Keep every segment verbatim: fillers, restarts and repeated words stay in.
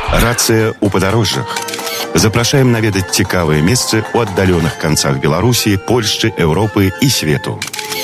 Рацыя ў падарожжах. Запрашаем наведаць цікавыя месцы ў аддаленых канцах Беларусі, Польшчы, Еўропы і свету.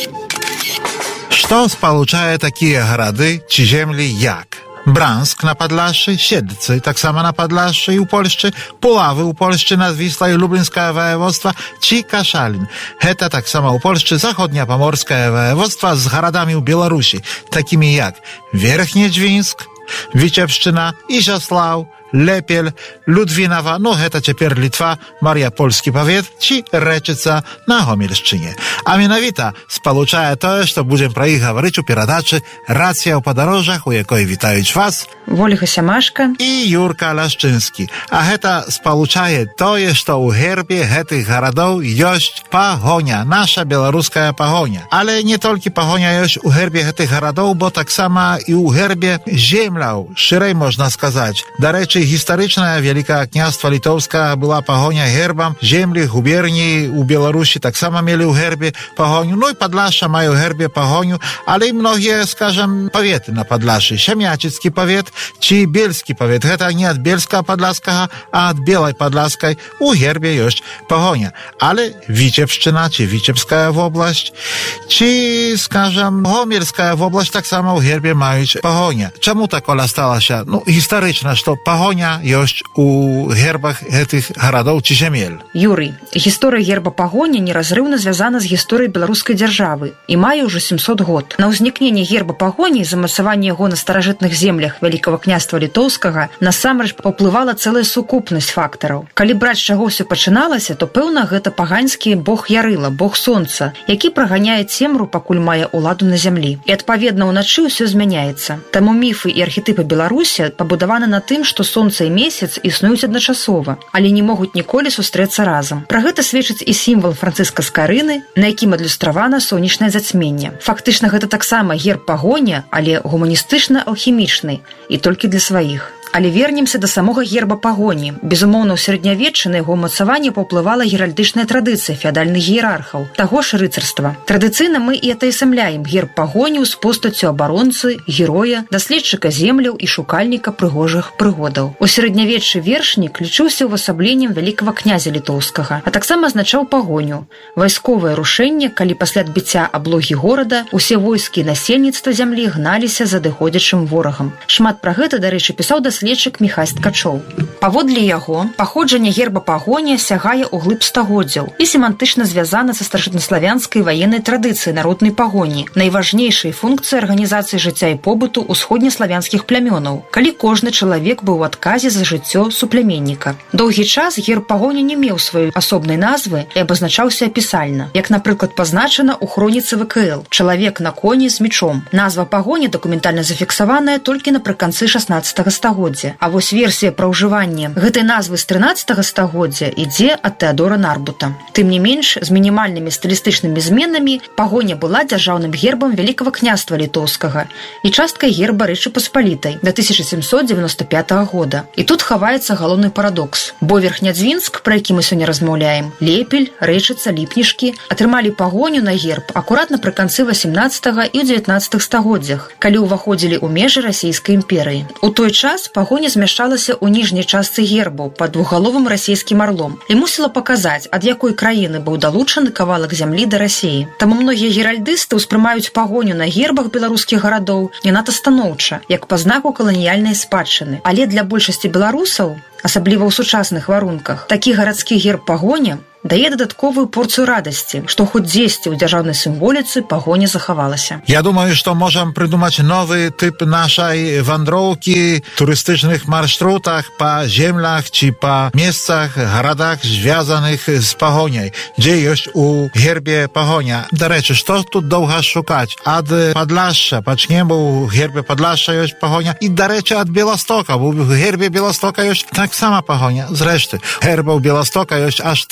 Што спалучае такія гарады ці землі як Бранск на Падляшшы, Siedlce, tak samo na Podlasie i u Polszczy, Puławy u Polszczy, Nadwisła i Lublińskie województwa, czy Kaszalin. Heta tak samo u Polszczy, Zachodnia Pomorskie województwa z garadami u Białorusi, takimi jak Wierchniedźwińsk, Wiciebszczyna, Izioslaw, Lepiel, Ludwinowa, no heta ciepер Litwa, Maria Polski powiat, czy Reczyca na Homilszczynie. A mianowita spoluczaje to, że będziemy про ich говорить u передачі «Рація у подорожах», у якої вітають вас Ольга Семашко і Юрка Лашчинський. А гета сполучає то, що у гербі гетих городов есть погоня, наша білоруська погоня. Але не тільки погоня есть у гербі гетих городов, бо так само і у гербі земляв, ширей можна сказати. До речі, historyczne Wielkie Kniastwo Litowskie była pogonia herbem, ziemli, gubernii u Białorusi tak samo mieli u herbie pogoniu, no i Podlasia mają u herbie pogoniu, ale i mnogie, skażem, powiety na Podlasie. Siemiaczycki powiat, czy bielski powiat. To nie od Bielska Podlaskiego, a od Bielej Podlaskiej u herbie jest pogonia. Ale Wiciebszczyna, czy Wiciebska oblaść, czy, skażem, Homierska oblaść tak samo u herbie mają pogonia. Czemu ta kola stała się, no, historyczna, że pogonia есть у гербах этих городов чи земель. Юрий, гісторыя герба пагоня неразрыўна звязана з гісторыяй беларускай дзяржавы і мае ўжо сямсот год. На ўзнікненне герба пагоні і замацаванне яго на старажытных землях Вялікага княства Літоўскага насамрэч паўплывала цэлая сукупнасць фактараў. Калі браць, з чаго ўсё пачыналася, то пэўна гэта паганскі бог Ярыла, бог сонца, які праганяе цемру, пакуль мае ўладу на зямлі. І адпаведна ўначы ўсё змяняецца. Таму міфы і архетыпы Беларусі пабудаваны на тым, што сонца і месяц існуюць адначасова, але не могуць ніколі сустрэцца разам. Пра гэта сведчыць і сімвал Францыска Скарыны, на якім адлюстравана сонечнае зацьменне. Фактычна гэта таксама герб пагоня, але гуманістычна-алхімічны і толькі для сваіх. Але вернемся да самога герба пагоні. Безумоўна, у сярэднявеччы на яго ўмацаванне паўплывала геральдычная традыцыя феадальных іерархаў, таго ж рыцарства. Традыцыйна мы і атаясамляем герб пагоні з постаццю абаронцы, героя, даследчыка земляў і шукальніка прыгожых прыгодаў. У сярэднявеччы вершнік лічыўся ўвасабленнем вялікага князя літоўскага, а таксама азначаў пагоню. Вайсковае рушэнне, калі пасля адбіцця аблогі горада усе войскі і насельніцтва зямлі гналіся за адыходзячым ворагам. Шмат пра гэта, дарэчы, пісаў даследчык Лечык Міхась Ткачоў. Паводле яго, паходжанне герба пагоня сягае ў глыб стагоддзяў і семантычна звязана са старажытнаславянскай ваеннай традыцыяй народнай пагоні, найважнейшай функцыі арганізацыі жыцця і побыту усходнеславянскіх плямёнаў, калі кожны чалавек быў у адказе за жыццё суплеменніка. Доўгі час герб пагоня не меў сваёй асобнай назвы і абазначаўся апісальна, як, напрыклад, пазначана ў хроніцы вэ ка эл «Чалавек на коні з мечом». Назва пагоні дакументальна зафіксаваная толькі напрыканцы шаснаццатага стагоддзя. А вось версія пра ўжыванне гэтай назвы з трынаццатага стагоддзя ідзе ад Тэадора Нарбута. Тым не менш, з мінімальнымі стылістычнымі зменамі пагоня была дзяржаўным гербам Вялікага княства Літоўскага і часткай герба Рэчы Паспалітай да тысяча сямсот дзевяноста пятага года. І тут хаваецца галоўны парадокс. Бо Верхнядзвінск, пра які мы сёння размаўляем, Лепель, Рэчыца, Ліпнішкі атрымалі пагоню на герб акуратна пры канцы васемнаццатага і дзевятнаццатых стагоддзях, калі ўваходзілі ў межы расійскай імперыі. У той час пагоня змяшчалася ў ніжняй частцы гербу пад двухгаловым расійскім арлом і мусіла паказаць, ад якой краіны быў далучаны кавалак зямлі да Расіі. Таму многія геральдысты ўспрымаюць пагоню на гербах беларускіх гарадоў не надта станоўча, як па знаку каланіяльнай спадчыны. Але для большасці беларусаў, асабліва ў сучасных варунках, такі гарадскі герб пагоня дае дадатковую порцыю радасці, што хоць дзесьці ў дзяржаўнай сімволіцы пагоня захавалася. Я думаю, што можам прыдумаць новы тып нашай вандроўкі, турыстычных маршрутах па землях ці па месцах, гарадах, звязаных з пагоняй, дзе ёсць у гербе пагоня. Дарэчы, што тут доўга шукаць? Ад Падляшша пачнем, бо у гербе Падляшша ёсць пагоня. І, дарэчы, ад Беластока, бо у гербе Беластока ёсць таксама пагоня. Зрэшты, гербаў Беластока ёсць аж тры. У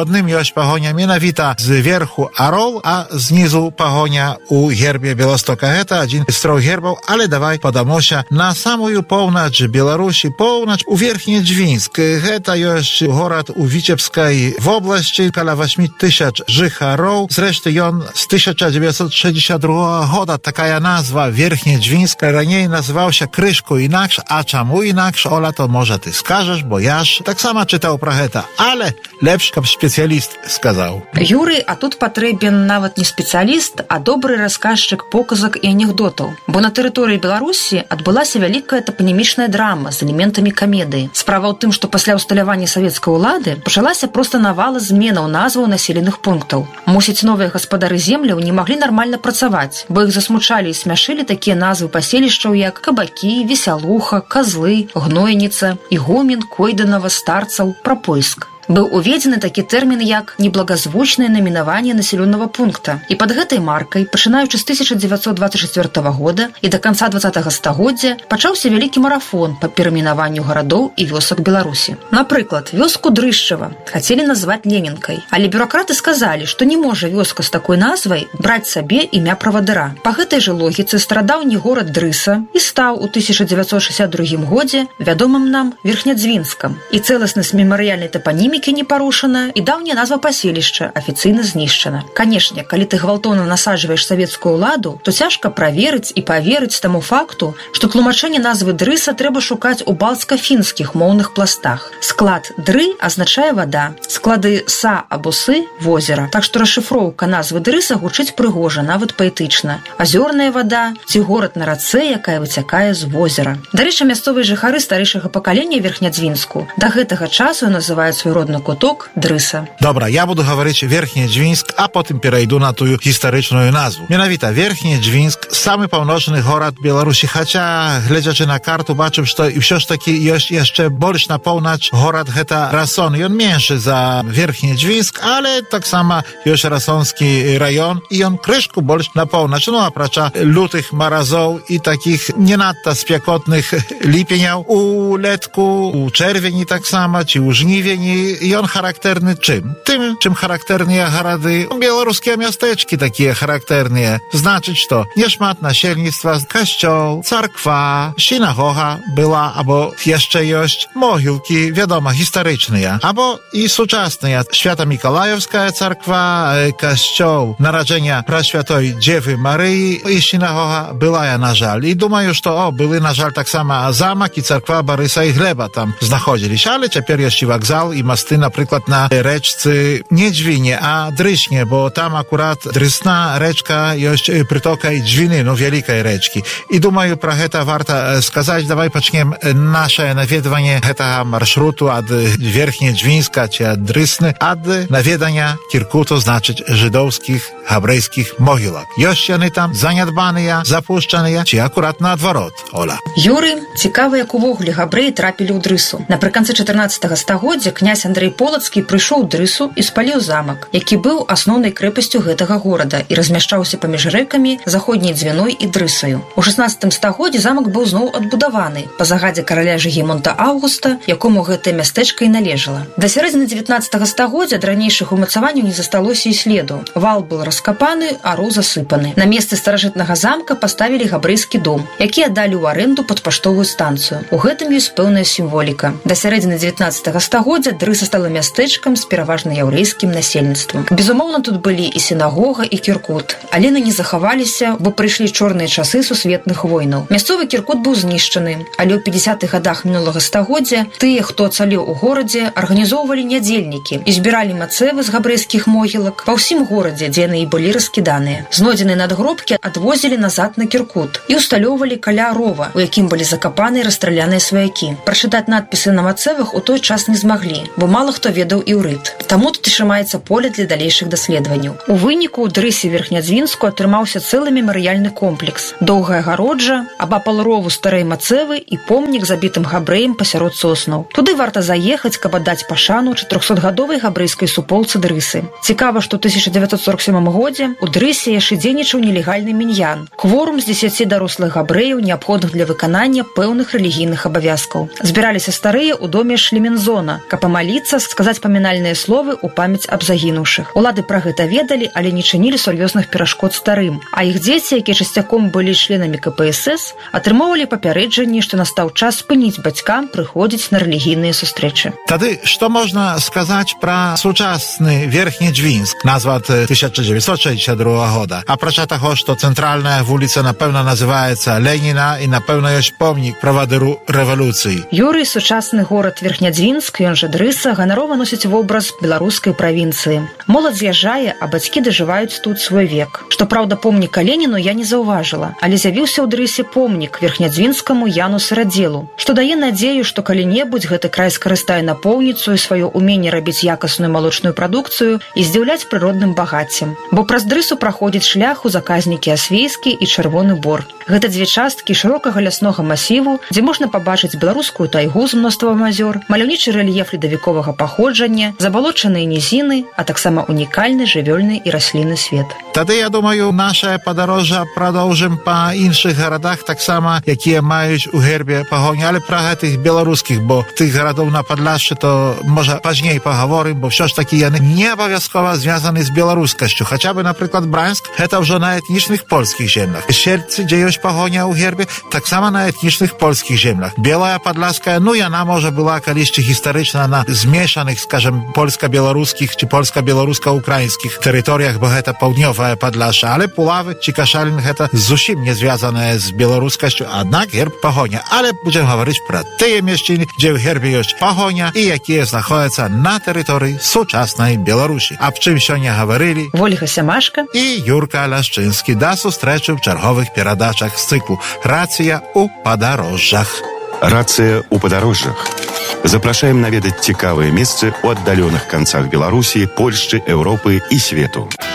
одним ёсць пагоня менавіта з верху арол, а знізу пагоня у гербе Беластока. Гэта адзін з трох гербаў, але давай падамося на самую поўнач Беларусі, поўнач у Верхнеджвінск. Гэта ёсць горад у Віцебскай вобласці, каля восьмі тысяч жыхароў. Зрэшты, ён з тысяча дзевяцьсот шэсцьдзесят другога года такая назва Верхнеджвінск. Раней называўся крышку інакш, а чаму інакш, Оля, то можа ты скажаш, бо я ж таксама чытаў пра гэта, але лепш, каб спецыяліст сказаў. Юрый, а тут патрэбен нават не спецыяліст, а добры расказчык показак і анекдотаў. Бо на тэрыторыі Беларусі адбылася вялікая тапанімічная драма з элементамі камедыі. Справа ў тым, што пасля ўсталявання савецкай улады пачалася проста навала зменаў назваў населеных пунктаў. Мусіць, новыя гаспадары земляў не маглі нармальна працаваць, бо іх засмучалі і смяшылі такія назвы паселішчаў, як Кабакі, Весялуха, Казлы, Гнойніца, Ігумен, Койданова, Старцаў, Прапольск. Быў уведзены такі тэрмін, як неблагазвучнае намінаванне населенага пункта. І пад гэтай маркай, пачынаючы з тысяча дзевяцьсот дваццаць чацвёртага года і да канца дваццатага стагоддзя, пачаўся вялікі марафон па перамінаванню гарадоў і вёсак Беларусі. Напрыклад, вёску Дрышчава хацелі назваць Ленінкай, але бюракраты сказалі, што не можа вёска з такой назвай браць сабе імя правадыра. Па гэтай жа логіцы старадаўні горад Дрыса і стаў у тысяча дзевяцьсот шэсцьдесят другім годзе вядомым нам Верхнядзвінскам. І цэласнасць мемарыяльнай тапанімікі не парушана, і даўняя назва паселішча афіцыйна знішчана. Канешне, калі ты гвалтоўна насаджваеш савецкую ўладу, то цяжка праверыць і паверыць таму факту, што тлумачэнне назвы Дрыса трэба шукаць у балцка-фінскіх моўных пластах. Склад «дры» азначае вада, склады «са» або «сы» – возера. Так што расшыфроўка назвы Дрыса гучыць прыгожа, нават паэтычна. Азёрная вада ці горад на рацэ, якая выцякае з возера. Дарэчы, мясцовыя жыхары старэйшага пакалення Верхнядзвінску да гэтага часу называюць свой родны куток Дрыса. Добра, я буду гаварыць Верхнеджвінск, а потым перайду на тую гістарычную назву. Менавіта Верхнеджвінск – самы паўночны горад Беларусі, хаця, гледзячы на карту, бачым, што і ўсё ж такі ёсць яшчэ больш на поўнач горад гэта Расон. Ён меншы за Верхнеджвінск, але таксама ёсць расонскі раён і ён крышку больш на поўнач. Ну, апрача лютых маразоў і такіх не надта спякотных ліпеняў у летку, у чэрвені таксама, ці ў жнівені. Ён характэрны чым? Тым, чым характэрныя гарады. Беларускія мястэчкі такія характэрныя. Значыць, што нешмат насельніцтва, касцёл, царква, сінагога была, або яшчэ ёсць могілкі, вядома, гістарычныя, або і сучасныя. Свята-Мікалаевская царква, касцёл нараджэння Прасвятой Дзевы Марыі і сінагога былая, на жаль. І думаю, што, о, былі, на жаль, таксама замак і царква Барыса і Глеба там знаходзіліся, але цяпер ёсць і вакзал, і масты, напрыклад, на рэчцы не Дзвіне, а Дрышне, бо там акурат Дрысна рэчка ёсць прытокай Дзвіны, ну, вялікай рэчкі. І думаю, пра гэта варта сказаць. Давай пачнем нашае наведванне гэтага маршруту ад Верхнеджвінска ці ад Дрысны, ад наведання Кіркуту, значыць, жыдоўскіх, габрэйскіх могілак. Ёсць яны там занядбаныя, запушчаныя, ці акурат наадварот, Оля? Юрый, цікава, як увогуле габрэі трапілі ў Дрысу. Напрыканцы чатырнаццатага стагоддзя князь Андрэй Полацкі прыйшоў у Дрысу і спаліў замак, які быў асноўнай крэпасцю гэтага горада і размяшчаўся паміж рэкамі заходняй Дзвіной і Дрысаю. У шаснаццатым стагоддзі замак быў зноў адбудаваны па загадзе караля Жыгімонта Аўгуста, якому гэтае мястэчка і належала. Да сярэдзіны дзевятнаццатага стагоддзя ад ранейшых умацаванняў не засталося і следу. Вал быў раскапаны, а роў засыпаны. На месцы старажытнага замка паставілі габрэйскі дом, які аддалі ў арэнду пад паштовую станцыю. У гэтым ёсць пэўная сімволіка. Да сярэдзіны дзевятнаццатага стагоддзя Дрыса стала мястэчкам з пераважна яўрэйскім насельніцтвам. Безумоўна, тут былі і сінагога, і Кіркут. Але яны не захаваліся, бо прыйшлі чорныя часы сусветных войнаў. Мясцовы Кіркут быў знішчаны, але ў пяцідзясятых гадах мінулага стагоддзя тыя, хто ацалеў у горадзе, арганізоўвалі нядзельнікі і збіралі мацэвы з габрэйскіх могілак па ўсім горадзе, дзе яны і былі раскіданыя. Знойдзеныя надгробкі адвозілі назад на Кіркут і усталёўвалі каля рова, у якім былі закапаны і расстраляныя сваякі. Прачытаць надпісы на мацэвах у той час не змаглі, бо мала хто ведаў іўрыт. Таму тут трымаецца поле для далейшых даследаванняў. У выніку ў Дрысе Верхнядзвінску атрымаўся цэлы мемарыяльны комплекс. Доўгая гароджа, абапал рову старэй мацэвы і помнік забітым габрэям пасярод соснаў. Туды варта заехаць, каб аддаць пашану чатырохсотгадовай габрэйскай суполцы Дрысы. Цікава, што ў тысяча дзевяцьсот сорок сёмым годзе у дрысе яшчэ дзейнічаў нелегальны міньян, кворум з дзесяці дарослых габрэяў, неабходных для выканання пэўных рэлігійных абавязкаў. Збіраліся старыя ў доме Шлемензона, каб памаліцца, сказаць памінальныя словы ў памяць аб загінуўшых. Улады пра гэта ведалі, але не чынілі сур'ёзных перашкод старым, а іх дзеці, якія часцяком былі членамі ка пэ эс эс, атрымоўвалі папярэджанні, што настаў час спыніць бацькам прыходзіць на рэлігійныя сустрэчы. Тады што можна сказаць пра сучасны Верхнеджвінск, назва ад тысяча дзевяцьсот шэсцьдзесят другога года. Апрача таго, што цэнтральная вуліца напэўна называецца Леніна і напэўна ёсць помнік правадыру рэвалюцыі. Юрый, сучасны горад Верхнеджвінск, ён жа Дрыса, ганарова носіць вобраз беларускай правінцыі. Моладзь з'язджае, а бацькі дажываюць тут свой век. Што праўда, помніка Леніну я не заўважыла, але з'явіўся ў Дрысе помнік Верхнеджвінскаму Яну Сырадзелу, што дае надзею, што калі-небудзь гэты край скарыстае напоўніцу і сваё уменне рабіць якасную малочную прадукцыю і здзіўляць прыродным багаццем. Бо праз Дрысу праходзіць шлях у заказнікі Асвейскі і Чырвоны Бор. Гэта дзве часткі шырокага ляснога масіву, дзе можна пабачыць беларускую тайгу з мноствам азёр, маляўнічы рэльеф ледавіковага паходжання, забалочаныя нізіны, а таксама унікальны жывёльны і раслінны свет. Тады, я думаю, наше падарожжа прадоўжым па іншых гарадах, таксама, якія маюць у гербе пагоні, але пра гэтых беларускіх, бо тых гарадоў на Падляшшы то можа пазней пагаворым, бо ўсё ж такі яны не абавязкова звязаны з беларускасцю. Хаця бы, напрыклад, Брянск, гэта ўжо на этнічных польскіх землях. Сельцы, дзе ёсць пагоня ў гербе, таксама на этнічных польскіх землях. Белая Падляшская, ну яна можа была калісьці гістарычна на змешаных, скажем, польска-беларускіх ці польска-беларуска-украінскіх тэрыторыях, бо гэта паўднёвая Падляшша, але Пулавы ці Кашалін гэта зусім не звязанае з беларускасцю, аднак герб пагоня. Але будзем гаварыць пра тыя месціны, дзе ў гербе ёсць пагоня і якія знаходзяцца на тэрыторыі сучаснай Беларусі. Аб чым сёння гаварылі Вольга Сямашка і Юрка Ляшчынскі. Да сустрэчы ў чарговых перадачах з цыклу «Рацыя ў падарожжах». Рацыя ў падарожжах. Запрашаем наведаць цікавыя месцы ў аддаленых канцах Беларусі, Польшчы, Еўропы і свету.